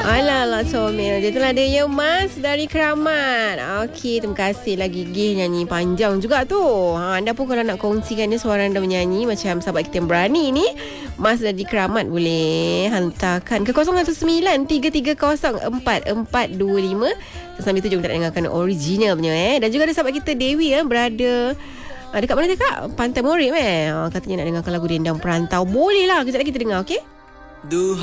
Alah comel je. Itulah dia Mas dari Keramat. Okey, terima kasih lagi. Gigih nyanyi panjang juga tu. Anda pun kalau nak kongsikan dia suara anda menyanyi macam sahabat kita yang berani ni, Mas dari Keramat boleh hantarkan ke 0193304425. Sambil tu jom kita dengarkan original punya Dan juga ada sahabat kita Dewi berada dekat mana dekat? Pantai Morim Katanya nak dengarkan lagu Dendang Perantau. Boleh lah, kejap lagi kita dengar, okey?